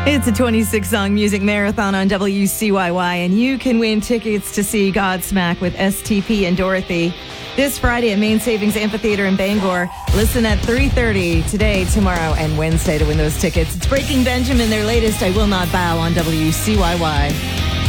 It's a 26-song music marathon on WCYY, and you can win tickets to see Godsmack with STP and Dorothy this Friday at Main Savings Amphitheater in Bangor. Listen at 3:30 today, tomorrow, and Wednesday to win those tickets. It's Breaking Benjamin, their latest I Will Not Bow on WCYY.